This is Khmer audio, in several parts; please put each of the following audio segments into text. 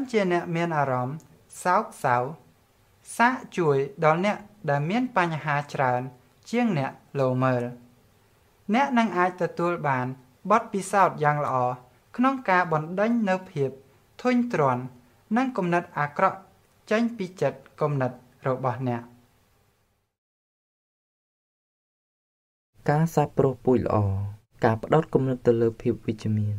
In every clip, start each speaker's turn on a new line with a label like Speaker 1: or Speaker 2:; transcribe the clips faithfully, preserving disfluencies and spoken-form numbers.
Speaker 1: ជាអ្នកមានអារម្មណ៍សោកសៅសាកជួយដល់អ្នកដែលមានបញ្ហាច្រើនជាងអ្នកលោមើលអ្នកនឹងអាចទទួលបានបទពិសោធន៍យ៉ាងល្អក្នុងការបណ្ដេញនូវភាពធុញទ្រាន់និងគំនិតអាក្រក់ចេញពីចិត្តគំនិតរបស់អ្នក
Speaker 2: ការសាបព្រោះពូជល្អការផ្ដោតគំនិតទៅលើភាពវិជ្ជមាន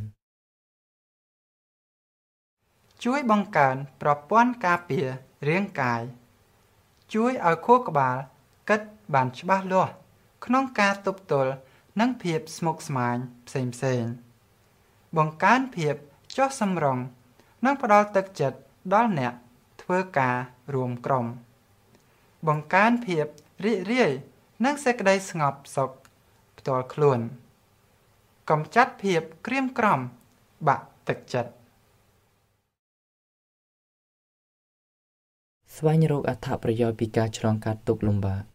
Speaker 1: ជួយបង្កើនប្រព័ន្ធការពាររាងកាយជួយឲ្យខួរក្បាលគិតបានច្បាស់លាស់ក្នុងការទប់ទល់នឹងភាពស្មុគស្មាញផ្សេងផ្សេងបង្កើនភាពចុះសម្រុងនិងផ្ដល់ទឹកចិត្តដល់អ្នកធ្វើការរួមក្រុមបង្កើនភាពរីករាយនិងសេចក្តីស្ងប់សុខផ្ទាល់ខ្លួនកម្ចាត់ភាពក្រៀមក្រំបាក់ទឹកចិត្ត
Speaker 2: ស្វែងរកអត្ថប្រយោជន៍ពីការឆ្លងកាត់ទុក្ខលំបាក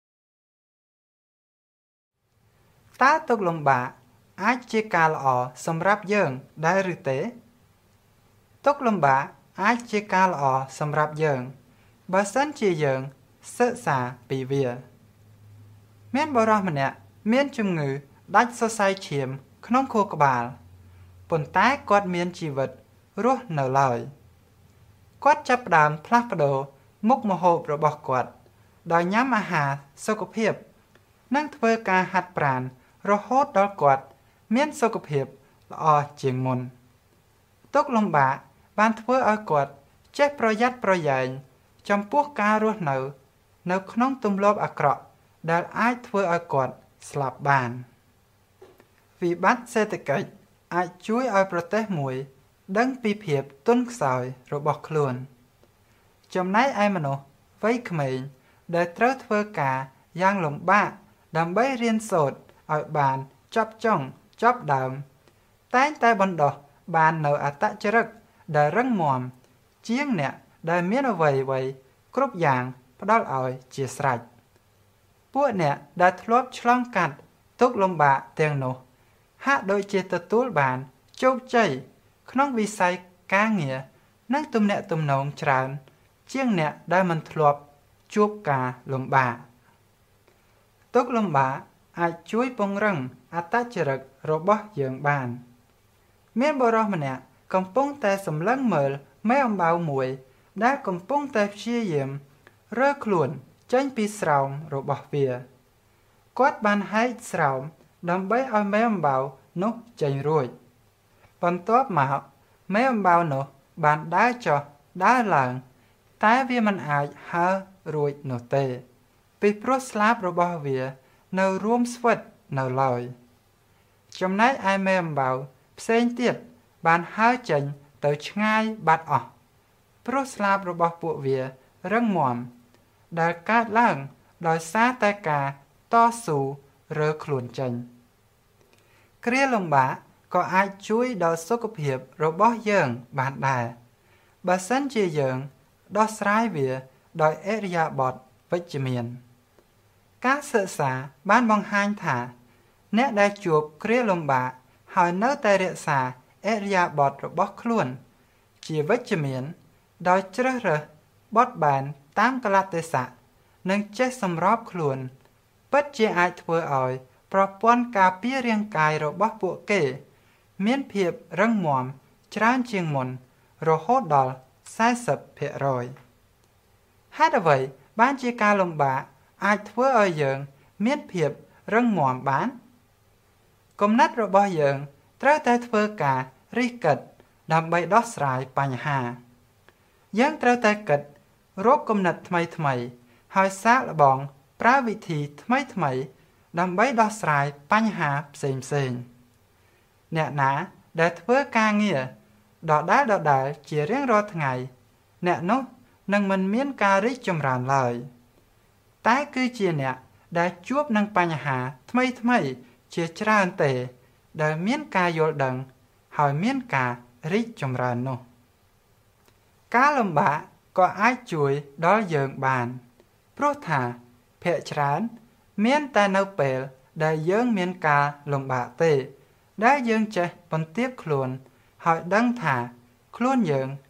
Speaker 1: តើទុក្ខលំបាកអាចជាការល្អសម្រាប់យើងដែរឬទេទុក្ខលំបាកអាចជាការល្អសម្រាប់យើងបើសិនជាយើងសិក្សាពីវាមានបុរសម្នាក់មានជំងឺដាច់សរសៃឈាមក្នុងខួរក្បាលប៉ុន្តែគាត់មានជីវិតរស់នៅឡើយគាត់ចាប់ផ្ដើមផ្លាស់ប្ដូរមុខម្ហូបរបស់គាត់ដោយញ៉ាំអាហារសុខភាពនិងធ្វើការហាត់ប្រាណរហូតដល់គាត់មានសុខភាពល្អជាងមុនទុក្ខលំបាកបានធ្វើឲ្យគាត់ចេះប្រយ័ត្នប្រយែងចំពោះការរស់នៅនៅក្នុងទម្លាប់អាក្រក់ដែលអាចធ្វើឲ្យគាត់ស្លាប់បានវិបត្តិសេដ្ឋកិច្ចអាចជួយឲ្យប្រទេសមួយដឹងពីភាពទន់ខ្សោយរបស់ខ្លួនចំណែកឯមនុស្សវ័យក្មេងដែលត្រូវធ្វើការយ៉ាងលំបាកដើម្បីរៀនសូត្រឲ្យបានចប់ចុងចប់ដើមតែងតែបណ្ដោះបាននៅអត្តចរិតដែលរឹងមាំជាងអ្នកដែលមានអ្វីៗគ្រប់យ៉ាងផ្ដល់ឲ្យជាស្រេចពួកអ្នកដែលធ្លាប់ឆ្លងកាត់ទុក្ខលំបាកទាំងនោះហាក់ដូចជាទទួលបានជោគជ័យក្នុងវិស័យការងារនិងទំនាក់ទំនងច្រើនជាងអ្នកដែលមិនធ្លាប់ជួបការលំបាកទុក្ខលំបាកអាចជួយពង្រឹងអត្តចរិតរបស់យើងបានមានបុរសម្នាក់កំពុងតែសម្លឹងមើលមេអំបៅមួយដែលកំពុងតែព្យាយាមរើខ្លួនចេញពីស្រោមរបស់វាគាត់បានហែកស្រោមដើម្បីឲ្យមេអំបៅនោះចេញរួចបន្ទាប់មកមេអំបៅនោះបានដើរចុះដើរឡើងតែវាមិនអាចហើររួចនោះទេពីព្រោះស្លាបរបស់វានៅរួមស្វិតនៅឡើយចំណែកឯមេអំបៅផ្សេងទៀតបានហើរចេញទៅឆ្ងាយបាត់អស់ព្រោះស្លាបរបស់ពួកវារឹងមាំដែលកើតឡើងដោយសារតែការតស៊ូរើខ្លួនចេញគ្រាលំបាកក៏អាចជួយដល់សុខភាពរបស់យើងបានដែរបើសិនជាយើងដោះស្រាយវាដោយឥរិយាបថវិជ្ជមានការសិក្សាបានបង្ហាញថាអ្នកដែលជួបគ្រាលំបាកហើយនៅតែរក្សាឥរិយាបថរបស់ខ្លួនជាវិជ្ជមានដោយជ្រើសរើសបត់បែនតាមកលៈទេសៈនិងចេះសម្របខ្លួនពិតជាអាចធ្វើឲ្យប្រព័ន្ធការពាររាងកាយរបស់ពួកគេមានភាពរឹងមាំច្រើនជាងមុនរហូតដល់សែសិបភាគរយហេតុអ្វីបានជាការលំបាកអាចធ្វើឲ្យយើងមានភាពរឹងមាំបានគំនិតរបស់យើងត្រូវតែធ្វើការរិះគិតដើម្បីដោះស្រាយបញ្ហាយើងត្រូវតែគិតរកគំនិតថ្មីថ្មីហើយសាកល្បងប្រើវិធីថ្មីថ្មីដើម្បីដោះស្រាយបញ្ហាផ្សេងផ្សេងអ្នកណាដែលធ្វើការងារដដែលដដែលជារៀងរាល់ថ្ងៃអ្នកនោះនឹងមិនមានការរីកចម្រើនឡើយតែគឺជាអ្នកដែលជួបនឹងបញ្ហាថ្មីថ្មីជាច្រើនទេដែលមានការយល់ដឹងហើយមានការរីកចម្រើននោះការលំបាកក៏អាចជួយដល់យើងបានព្រោះថាភាគច្រើនមានតែនៅពេលដែលយើងមានការលំបាកទេដែលយើងចេះបន្ទាបខ្លួនហើយដឹងថាខ្លួនយើង